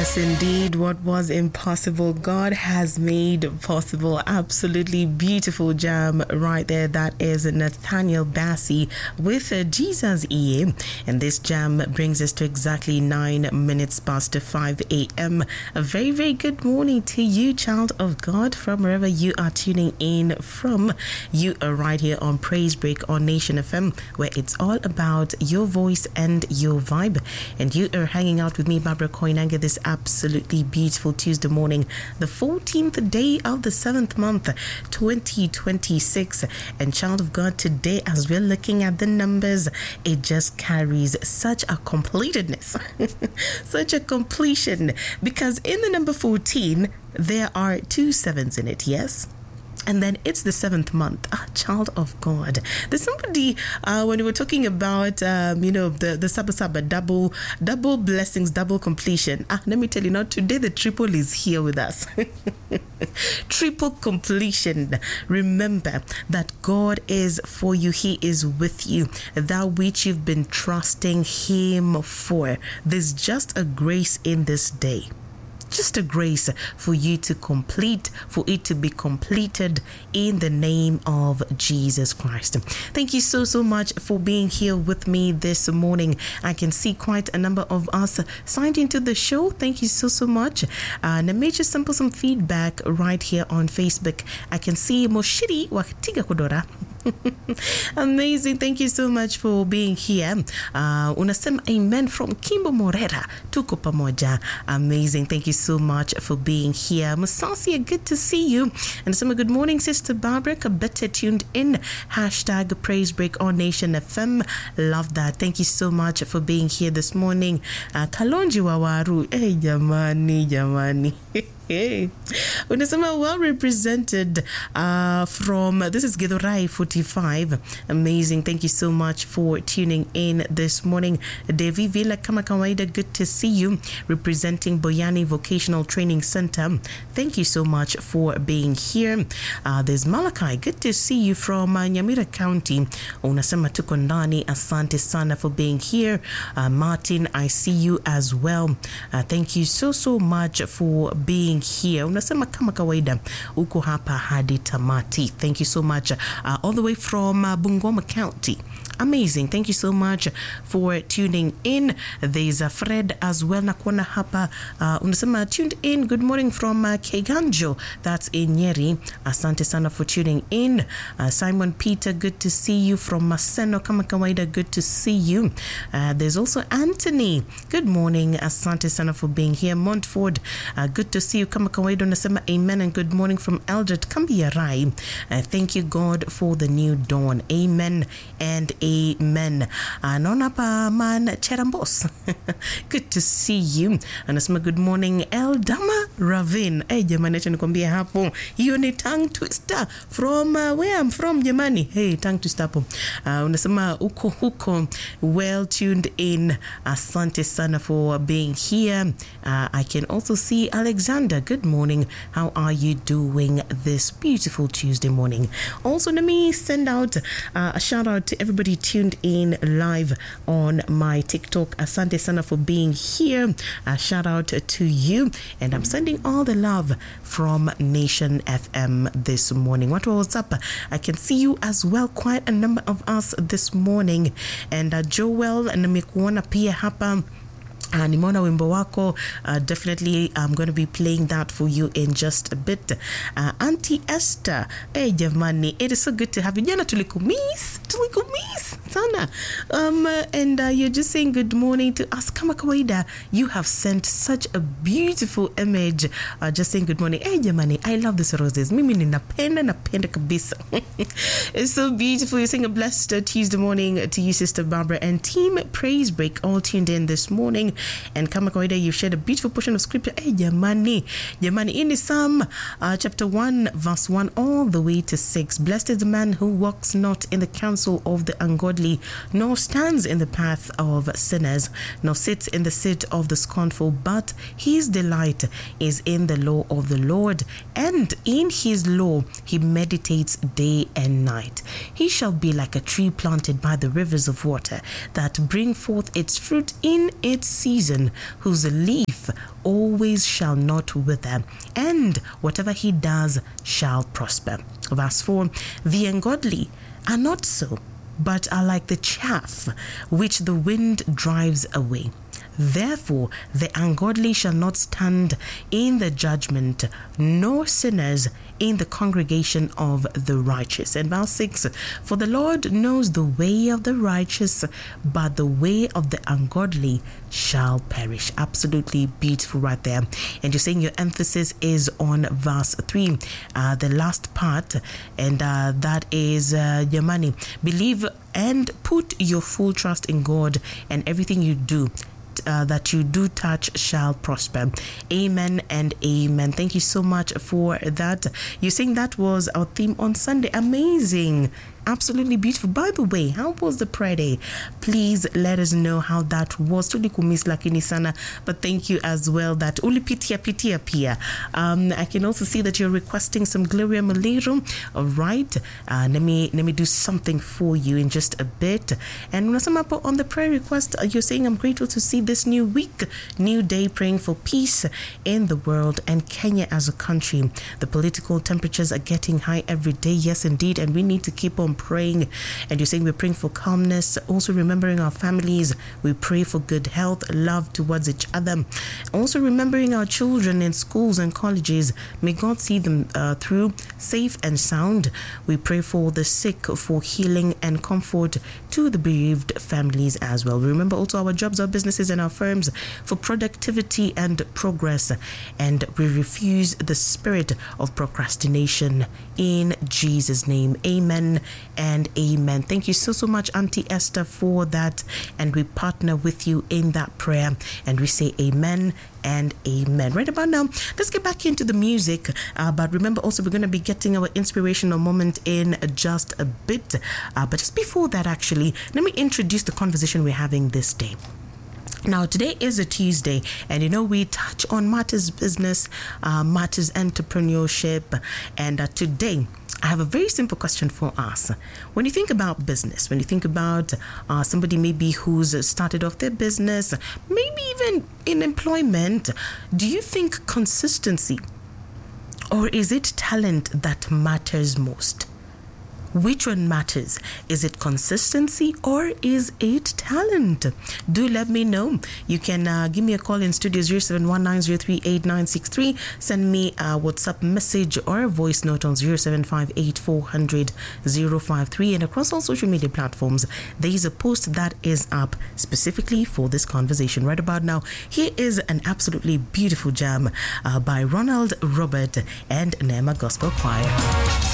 Yes, indeed. What was impossible, God has made possible. Absolutely beautiful jam right there. That is Nathaniel Bassey with Jesus EA. And this jam brings us to exactly 9 minutes past 5 a.m. A very, very good morning to you, child of God, from wherever you are tuning in from. You are right here on Praise Break on Nation FM, where it's all about your voice and your vibe. And you are hanging out with me, Barbara Koinange, this absolutely beautiful Tuesday morning, the 14th day of the 7th month, 2026. And child of God, today, as we're looking at the numbers, it just carries such a completedness, such a completion, because in the number 14, there are 2 sevens in it, yes? And then it's the 7th month. Child of God. There's somebody, when we were talking about, the Saba double blessings, double completion. Let me tell you now, today the triple is here with us. Triple completion. Remember that God is for you. He is with you. That which you've been trusting Him for. There's just a grace in this day. Just a grace for you to complete, for it to be completed in the name of Jesus Christ. Thank you so much for being here with me this morning. I can see quite a number of us signed into the show. Thank you so much. And major simple some feedback right here on Facebook. I can see Moshiri Waktiga Kodora. Amazing. Thank you so much for being here. Unasema amen from Kimbo Morera. Tuko pamoja. Amazing. Thank you so much for being here. Musasia, good to see you. And Unasema good morning, Sister Barbara. Better tuned in. Hashtag Praise Break on Nation FM. Love that. Thank you so much for being here this morning. Kalonji Wawaru. Hey, jamani. Hey, Unasema well represented from, this is Githurai 45. Amazing. Thank you so much for tuning in this morning. Devi Villa kama kawaida, good to see you, representing Boyani Vocational Training Center. Thank you so much for being here. There's Malachi, good to see you from Nyamira County. Unasema tuko ndani, asante sana for being here. Martin, I see you as well. Thank you so much for being here. Unasema kama kawaida uko hapa hadi tamati. Thank you so much. All the way from Bungoma County. Amazing. Thank you so much for tuning in. There's a Fred as well. Nakuona hapa. Unasema tuned in. Good morning from Keganjo. That's in Nyeri. Asante sana for tuning in. Simon Peter, good to see you from Maseno. Kama kawaida, good to see you. There's also Anthony. Good morning. Asante sana for being here. Montford, good to see you. Kama kawaida, unasema amen and good morning from Eldred Kambiarai. Thank you, God, for the new dawn. Amen and amen. Naona pa man Cherambos. Good to see you. Anasema good morning Eldama Ravin. Hey jamani, acha nikwambie hapo, hiyo ni tongue twister from where I'm from jamani. Hey, tongue twister hapo. Unasema huko well tuned in. Asante sana for being here. I can also see Alexander. Good morning. How are you doing this beautiful Tuesday morning? Also, let me send out a shout out to everybody tuned in live on my TikTok. Asante sana for being here. A shout out to you. And I'm sending all the love from Nation FM this morning. What's up? I can see you as well. Quite a number of us this morning. And Joel, nimekuona pia hapa. Nimona wimbo wako. Definitely I'm going to be playing that for you in just a bit. Auntie Esther, hey jamani, it is so good to have you. Jana tulikumiss sana. And you're just saying good morning to us. Kama kawaida, you have sent such a beautiful image. Just saying good morning. Hey jamani, I love these roses. Mimi napenda kabisa. It's so beautiful. You're saying a blessed Tuesday morning to you, Sister Barbara, and Team Praise Break all tuned in this morning. And kama kawaida, you've shared a beautiful portion of scripture. Hey jamani, in Psalm chapter 1 verse 1 all the way to 6. Blessed is the man who walks not in the counsel of the ungodly, nor stands in the path of sinners, nor sits in the seat of the scornful, but his delight is in the law of the Lord, and in his law he meditates day and night. He shall be like a tree planted by the rivers of water, that bring forth its fruit in its season, whose leaf always shall not wither, and whatever he does shall prosper. Verse 4, the ungodly are not so, but are like the chaff which the wind drives away. Therefore, the ungodly shall not stand in the judgment, nor sinners in the congregation of the righteous. And verse 6, for the Lord knows the way of the righteous, but the way of the ungodly shall perish. Absolutely beautiful right there. And you're saying your emphasis is on verse 3, the last part, and that is your money. Believe and put your full trust in God, and everything you do that you do touch shall prosper. Amen and amen. Thank you so much for that. You're saying that was our theme on Sunday. Amazing. Absolutely beautiful. By the way, how was the prayer day? Please let us know how that was. Lakini sana, but thank you as well. That uli pitia pia. I can also see that you're requesting some Gloria Malero. All right. Let me do something for you in just a bit. And on the prayer request, you're saying, I'm grateful to see this new week, new day, praying for peace in the world and Kenya as a country. The political temperatures are getting high every day. Yes, indeed. And we need to keep on praying. And you're saying we're praying for calmness, also remembering our families. We pray for good health, love towards each other. Also remembering our children in schools and colleges. May God see them through safe and sound. We pray for the sick, for healing and comfort to the bereaved families as well. We remember also our jobs, our businesses and our firms for productivity and progress. And we refuse the spirit of procrastination in Jesus' name. Amen and amen. Thank you so much, Auntie Esther, for that. And we partner with you in that prayer. And we say amen and amen. Right about now, let's get back into the music. But remember also, we're going to be getting our inspirational moment in just a bit. But just before that, actually, let me introduce the conversation we're having this day. Now, today is a Tuesday, and we touch on matters business, matters entrepreneurship, and today I have a very simple question for us. When you think about business, when you think about somebody maybe who's started off their business, maybe even in employment, do you think consistency, or is it talent that matters most? Which one matters? Is it consistency or is it talent? Do let me know. You can give me a call in studio 0719038963. Send me a WhatsApp message or a voice note on 0758400053. And across all social media platforms, there is a post that is up specifically for this conversation. Right about now, here is an absolutely beautiful jam by Ronald Robert and Nema Gospel Choir.